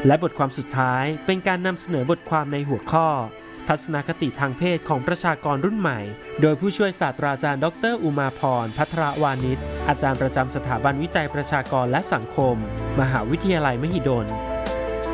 และบทความสุดท้ายเป็นการนำเสนอบทความในหัวข้อทัศนคติทางเพศของประชากรรุ่นใหม่โดยผู้ช่วยศาสตราจารย์ดร.อุมาพร ภัทรวานิชอาจารย์ประจำสถาบันวิจัยประชากรและสังคมมหาวิทยาลัยมหิดล